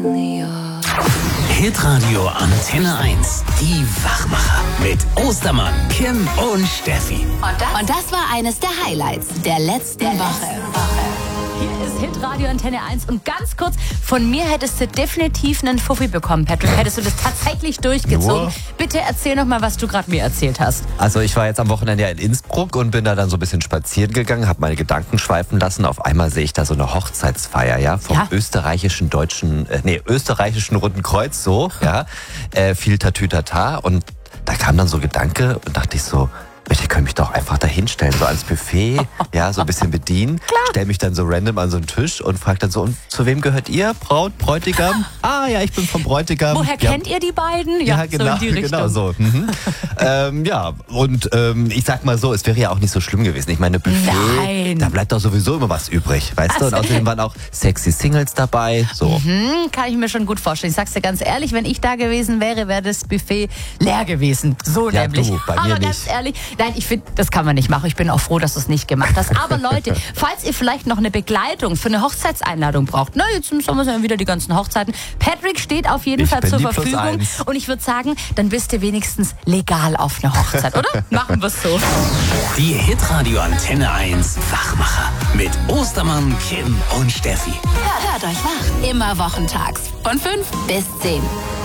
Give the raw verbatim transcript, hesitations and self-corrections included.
Hitradio Antenne eins. Die Wachmacher mit Ostermann, Kim und Steffi. Und das, und das war eines der Highlights der letzten der Woche. Letzten Woche. Hier ist Hitradio Antenne eins und ganz kurz, von mir hättest du definitiv einen Fuffi bekommen, Patrick. Hättest du das tatsächlich durchgezogen? Nur? Bitte erzähl noch mal, was du gerade mir erzählt hast. Also ich war jetzt am Wochenende ja in Innsbruck und bin da dann so ein bisschen spazieren gegangen, habe meine Gedanken schweifen lassen. Auf einmal sehe ich da so eine Hochzeitsfeier, ja, vom Ja. österreichischen deutschen, äh, nee, österreichischen Roten Kreuz, so, ja, äh, viel Tatütata. Und da kam dann so Gedanke und dachte ich so, ich könnte mich doch einfach da hinstellen, so ans Buffet, ja, so ein bisschen bedienen. Klar. Stell mich dann so random an so einen Tisch und frag dann so, und zu wem gehört ihr? Braut, Bräutigam? Ah ja, ich bin vom Bräutigam. Woher ja. kennt ihr die beiden? Ja, genau, so in die Richtung. genau so. Mhm. ähm, ja, und ähm, ich sag mal so, es wäre ja auch nicht so schlimm gewesen. Ich meine, Buffet, Nein. da bleibt doch sowieso immer was übrig, weißt du? Und Also- außerdem waren auch sexy Singles dabei, so. Hm, kann ich mir schon gut vorstellen. Ich sag's dir ganz ehrlich, wenn ich da gewesen wäre, wäre das Buffet leer gewesen. So Ja, nämlich. du, bei mir Aber ganz nicht. ehrlich, nein, ich finde, das kann man nicht machen. Ich bin auch froh, dass du es nicht gemacht hast. Aber Leute, falls ihr vielleicht noch eine Begleitung für eine Hochzeitseinladung braucht, na, jetzt im Sommer sind ja wieder die ganzen Hochzeiten. Patrick steht auf jeden Ich Fall bin zur die Plus Verfügung. eins. Und ich würde sagen, dann bist du wenigstens legal auf einer Hochzeit, oder? Machen wir's so. Die Hitradio Antenne eins Wachmacher mit Ostermann, Kim und Steffi. Hört euch wach. Immer wochentags von fünf bis zehn.